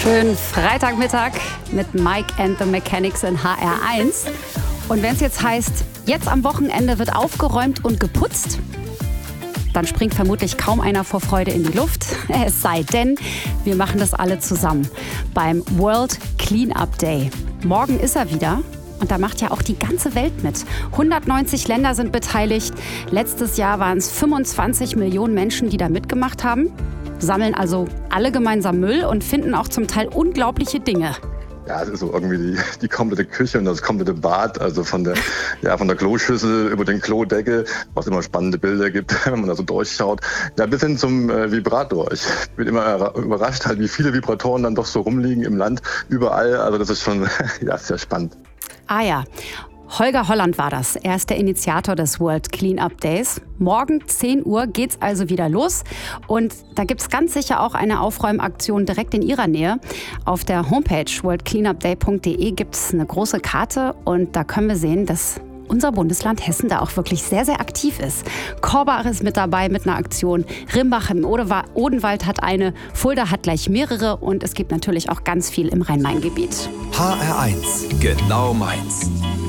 Schönen Freitagmittag mit Mike and the Mechanics in HR1. Und wenn es jetzt heißt, jetzt am Wochenende wird aufgeräumt und geputzt, dann springt vermutlich kaum einer vor Freude in die Luft. Es sei denn, wir machen das alle zusammen beim World Cleanup Day. Morgen ist er wieder. Und da macht ja auch die ganze Welt mit. 190 Länder sind beteiligt. Letztes Jahr waren es 25 Millionen Menschen, die da mitgemacht haben. Sammeln also alle gemeinsam Müll und finden auch zum Teil unglaubliche Dinge. Ja, es ist so irgendwie die komplette Küche und das komplette Bad, also von der Kloschüssel über den Klodeckel, was immer spannende Bilder gibt, wenn man da so durchschaut. Ja, bis hin zum Vibrator. Ich bin immer überrascht, halt, wie viele Vibratoren dann doch so rumliegen im Land, überall. Also das ist schon sehr spannend. Ah ja, Holger Holland war das. Er ist der Initiator des World Cleanup Days. Morgen 10 Uhr geht's also wieder los. Und da gibt's ganz sicher auch eine Aufräumaktion direkt in Ihrer Nähe. Auf der Homepage worldcleanupday.de gibt's eine große Karte und da können wir sehen, dass unser Bundesland Hessen da auch wirklich sehr, sehr aktiv ist. Korbach ist mit dabei mit einer Aktion. Rimbach im Odenwald hat eine. Fulda hat gleich mehrere. Und es gibt natürlich auch ganz viel im Rhein-Main-Gebiet. HR1, genau meins.